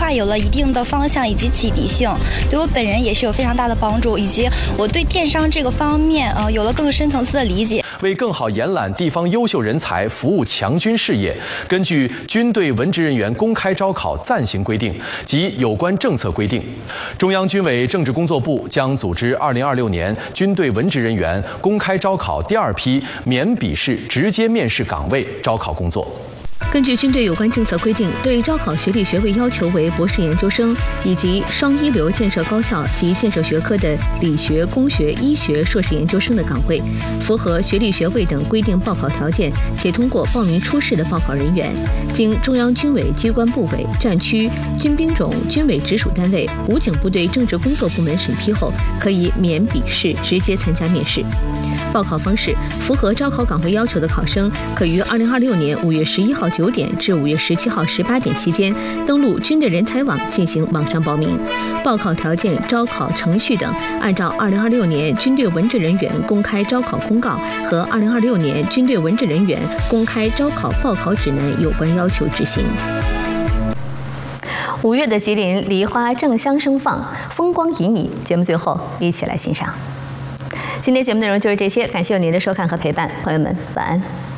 划有了一定的方向以及启迪性，对我本人也是有非常大的帮助，以及我对电商这个方面有了更深层次的理解。 为更好延揽地方优秀人才，服务强军事业，根据军队文职人员公开招考暂行规定及有关政策规定，中央军委政治工作部将组织2026年军队文职人员公开招考第2批免笔试直接面试岗位招考工作。 根据军队有关政策规定，对招考学历学位要求为博士研究生以及双一流建设高校及建设学科的理学、工学、医学硕士研究生的岗位，符合学历学位等规定报考条件且通过报名初试的报考人员，经中央军委机关部委、战区、军兵种、军委直属单位、武警部队政治工作部门审批后，可以免笔试直接参加面试。报考方式：符合招考岗位要求的考生，可于2026年5月11号9点至5月17号18点期间，登录军队人才网进行网上报名。报考条件、招考程序等，按照2026年军队文职人员公开招考公告和2026年军队文职人员公开招考报考指南有关要求执行。5月的吉林，梨花正香盛放，风光旖旎。节目最后一起来欣赏。今天节目内容就是这些，感谢您的收看和陪伴，朋友们晚安。